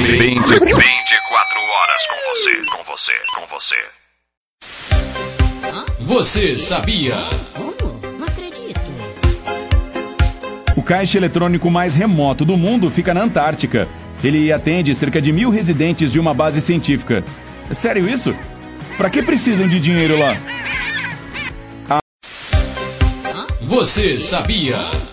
24 horas com você. Você sabia? Não acredito. O caixa eletrônico mais remoto do mundo fica na Antártica. Ele atende cerca de 1.000 residentes de uma base científica. É sério isso? Pra que precisam de dinheiro lá? Você sabia?